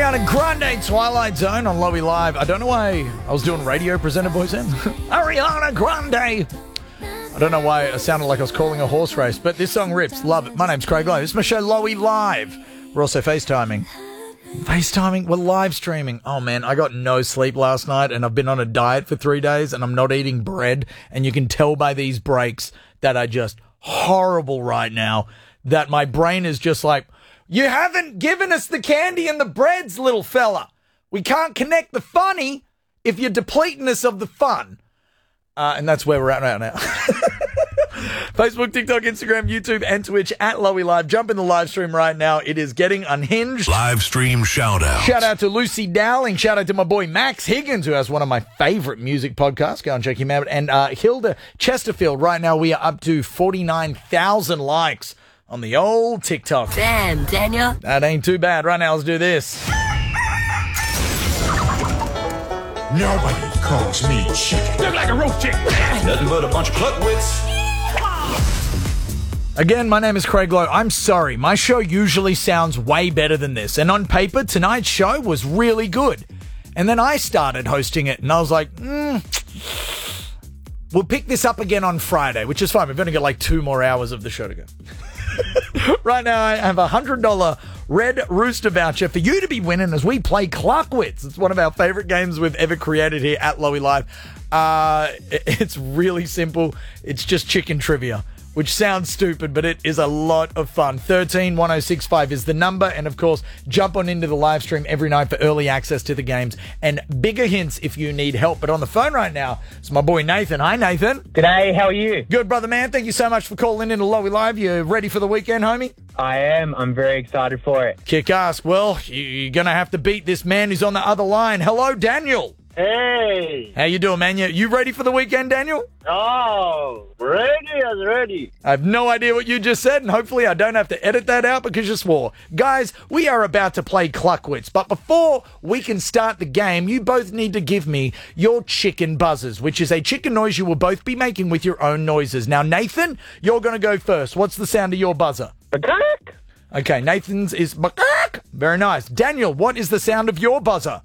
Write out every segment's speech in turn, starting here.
Ariana Grande, Twilight Zone on Lowy Live. I don't know why I was doing radio presenter voice then. Ariana Grande. I don't know why I sounded like I was calling a horse race, but this song rips. Love it. My name's Craig Lowe. This is my show, Lowy Live. We're also FaceTiming. We're live streaming. Oh, man, I got no sleep last night, and I've been on a diet for 3 days, and I'm not eating bread, and you can tell by these breaks that are just horrible right now, that my brain is just like, you haven't given us the candy and the breads, little fella. We can't connect the funny if you're depleting us of the fun. And that's where we're at right now. Facebook, TikTok, Instagram, YouTube, and Twitch at Lowy Live. Jump in the live stream right now. It is getting unhinged. Live stream shout out. Shout out to Lucy Dowling. Shout out to my boy Max Higgins, who has one of my favorite music podcasts. Go and check him out. And Hilda Chesterfield. Right now, we are up to 49,000 likes on the old TikTok. Damn, Daniel. That ain't too bad. Right now, let's do this. Nobody calls me chicken. Look like a roast chicken. Nothing but a bunch of cluckwits. Again, my name is Craig Lowe. I'm sorry. My show usually sounds way better than this. And on paper, tonight's show was really good. And then I started hosting it, and I was like, we'll pick this up again on Friday, which is fine. We've only got like 2 more hours of the show to go. Right now, I have a $100 Red Rooster voucher for you to be winning as we play Cluckwits. It's one of our favorite games we've ever created here at Lowy Live. It's really simple. It's just chicken trivia, which sounds stupid, but it is a lot of fun. 131065 is the number. And, of course, jump on into the live stream every night for early access to the games and bigger hints if you need help. But on the phone right now is my boy Nathan. Hi, Nathan. G'day, how are you? Good, brother, man. Thank you so much for calling in to Lowy Live. You ready for the weekend, homie? I am. I'm very excited for it. Kick ass. Well, you're going to have to beat this man who's on the other line. Hello, Daniel. Hey! How you doing, man? You ready for the weekend, Daniel? Oh, ready as ready. I have no idea what you just said, and hopefully I don't have to edit that out because you swore. Guys, we are about to play Cluckwits, but before we can start the game, you both need to give me your chicken buzzers, which is a chicken noise you will both be making with your own noises. Now, Nathan, you're going to go first. What's the sound of your buzzer? Okay, Nathan's is... Very nice. Daniel, what is the sound of your buzzer?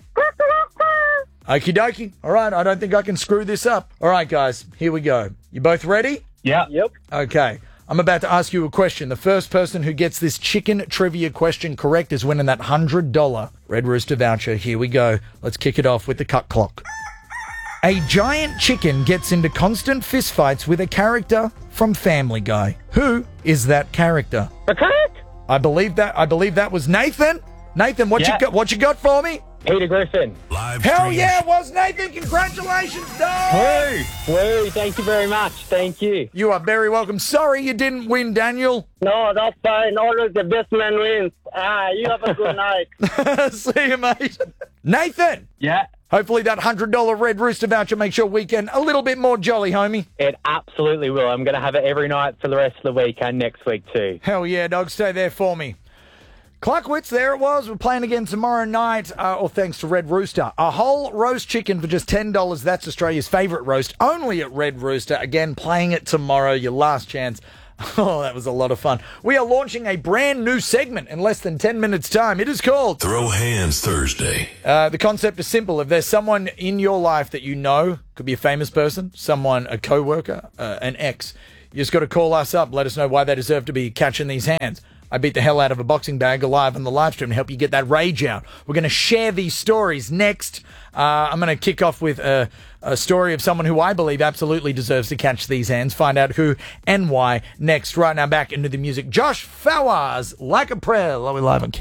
Okie dokie. All right, I don't think I can screw this up. All right, guys, here we go. You both ready? Yeah. Yep. Okay, I'm about to ask you a question. The first person who gets this chicken trivia question correct is winning that $100 Red Rooster voucher. Here we go. Let's kick it off with the cut clock. A giant chicken gets into constant fistfights with a character from Family Guy. Who is that character? I believe that was Nathan. Nathan, what you got for me? Peter Griffin. Live Hell stream. yeah, it was Nathan. Congratulations, dog. Woo, thank you very much. Thank you. You are very welcome. Sorry you didn't win, Daniel. No, that's fine. Always the best man wins. You have a good night. See you, mate. Nathan. Yeah. Hopefully that $100 Red Rooster voucher makes your weekend a little bit more jolly, homie. It absolutely will. I'm going to have it every night for the rest of the week and next week too. Hell yeah, dog. Stay there for me. Cluckwits, there it was. We're playing again tomorrow night, all thanks to Red Rooster. A whole roast chicken for just $10. That's Australia's favourite roast, only at Red Rooster. Again, playing it tomorrow, your last chance. Oh, that was a lot of fun. We are launching a brand new segment in less than 10 minutes' time. It is called Throw Hands Thursday. The concept is simple. If there's someone in your life that you know, could be a famous person, someone, a co-worker, an ex, you just got to call us up, let us know why they deserve to be catching these hands. I beat the hell out of a boxing bag alive on the live stream to help you get that rage out. We're going to share these stories next. I'm going to kick off with a story of someone who I believe absolutely deserves to catch these hands. Find out who and why next. Right now, back into the music. Josh Fawaz, Like a Prayer. Lowy Live on Kick.